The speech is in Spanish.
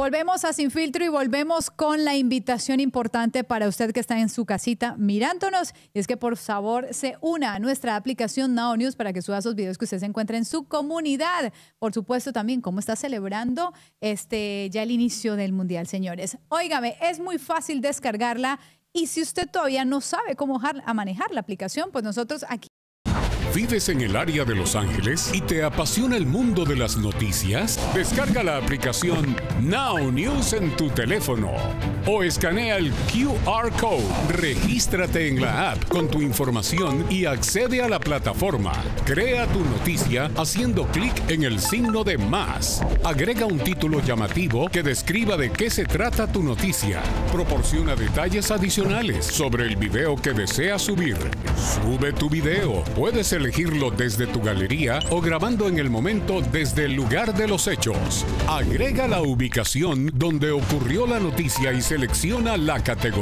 Volvemos a Sin Filtro y volvemos con la invitación importante para usted que está en su casita mirándonos. Y es que por favor se una a nuestra aplicación Now News para que suba esos videos que usted se encuentra en su comunidad. Por supuesto también cómo está celebrando ya el inicio del Mundial, señores. Óigame, es muy fácil descargarla y si usted todavía no sabe cómo manejar la aplicación, pues nosotros aquí. ¿Vives en el área de Los Ángeles y te apasiona el mundo de las noticias? Descarga la aplicación Now News en tu teléfono o escanea el QR Code. Regístrate en la app con tu información y accede a la plataforma. Crea tu noticia haciendo clic en el signo de más. Agrega un título llamativo que describa de qué se trata tu noticia. Proporciona detalles adicionales sobre el video que deseas subir. Sube tu video. Puedes elegirlo desde tu galería o grabando en el momento desde el lugar de los hechos. Agrega la ubicación donde ocurrió la noticia y selecciona la categoría.